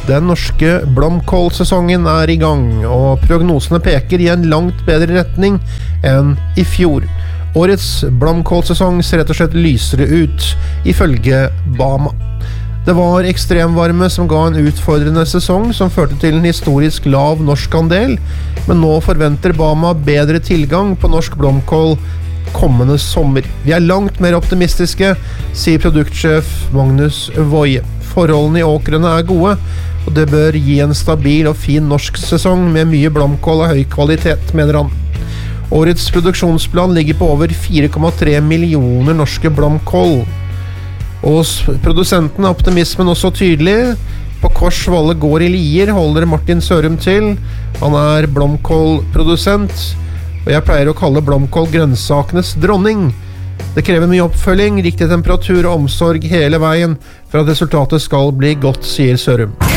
Den norske blomkålsesongen I gang, og prognosene peker I en langt bedre retning enn I fjor. Årets blomkålsesong ser rett og slett lysere ut, ifølge Bama. Det var ekstremvarme som ga en utfordrende sesong som førte til en historisk lav norsk andel, men nå forventer Bama bedre tilgang på norsk blomkål kommende sommer. Vi langt mer optimistiske, sier produktsjef Magnus Woie. Forholdene I åkrene gode, og det bør gi en stabil og fin norsk sesong med mye blomkål av høy kvalitet, mener han. Årets produksjonsplan ligger på over 4,3 millioner norske blomkål. Hos produsenten optimismen også tydelig. På Korsvalle gård I Lier holder Martin Sørum til. Han blomkålprodusent, og jeg pleier å kalle blomkål grønnsakenes dronning. Det krever mye oppfølging, riktig temperatur og omsorg hele veien for at resultatet skal bli godt, sier Sørum.